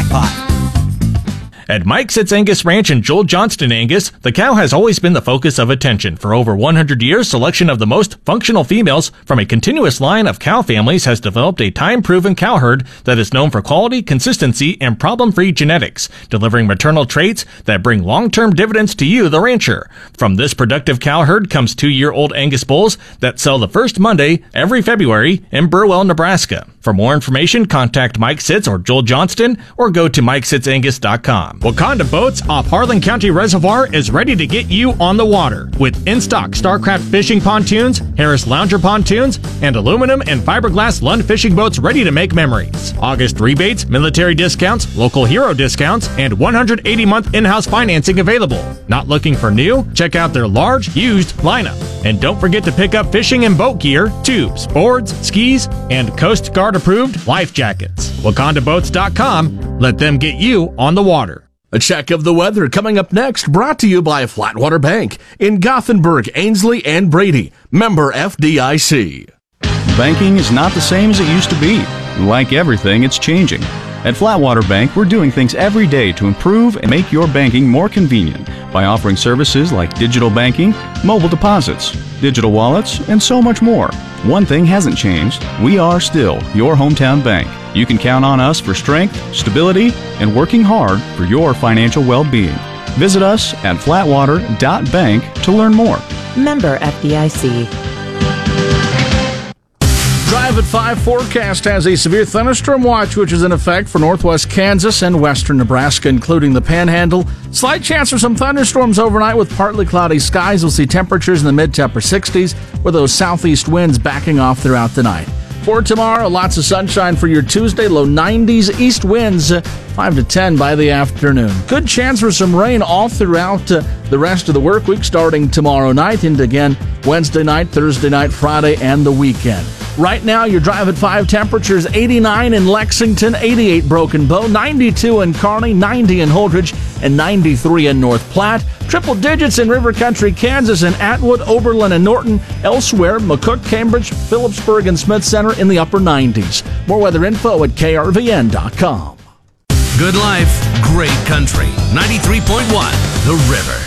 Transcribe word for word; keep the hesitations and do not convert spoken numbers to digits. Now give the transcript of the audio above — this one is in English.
pot. At Mike Sitz Angus Ranch in Joel Johnston, Angus, the cow has always been the focus of attention. For over one hundred years, selection of the most functional females from a continuous line of cow families has developed a time-proven cow herd that is known for quality, consistency, and problem-free genetics, delivering maternal traits that bring long-term dividends to you, the rancher. From this productive cow herd comes two-year-old Angus bulls that sell the first Monday every February in Burwell, Nebraska. For more information, contact Mike Sitz or Joel Johnston or go to mike sitz angus dot com. Wakanda Boats off Harlan County Reservoir is ready to get you on the water with in-stock Starcraft fishing pontoons, Harris Lounger pontoons, and aluminum and fiberglass Lund fishing boats ready to make memories. August rebates, military discounts, local hero discounts, and one hundred eighty month in-house financing available. Not looking for new? Check out their large, used lineup. And don't forget to pick up fishing and boat gear, tubes, boards, skis, and Coast Guard approved life jackets. wakanda boats dot com. Let them get you on the water. A check of the weather coming up next, brought to you by Flatwater Bank in Gothenburg, Ainsley, and Brady. Member F D I C. Banking is not the same as it used to be. Like everything, it's changing. At Flatwater Bank, we're doing things every day to improve and make your banking more convenient by offering services like digital banking, mobile deposits, digital wallets, and so much more. One thing hasn't changed. We are still your hometown bank. You can count on us for strength, stability, and working hard for your financial well-being. Visit us at flatwater dot bank to learn more. Member F D I C. Drive at five forecast has a severe thunderstorm watch, which is in effect for northwest Kansas and western Nebraska, including the Panhandle. Slight chance for some thunderstorms overnight with partly cloudy skies. We'll see temperatures in the mid to upper sixties with those southeast winds backing off throughout the night. For tomorrow, lots of sunshine for your Tuesday, low nineties, east winds five to ten by the afternoon. Good chance for some rain all throughout uh, the rest of the work week, starting tomorrow night and again Wednesday night, Thursday night, Friday, and the weekend. Right now, your Drive at five temperatures, eighty-nine in Lexington, eighty-eight Broken Bow, ninety-two in Kearney, ninety in Holdridge, and ninety-three in North Platte. Triple digits in River Country, Kansas, and Atwood, Oberlin, and Norton. Elsewhere, McCook, Cambridge, Phillipsburg, and Smith Center in the upper nineties. More weather info at K R V N dot com. Good life, great country. ninety-three point one, The River.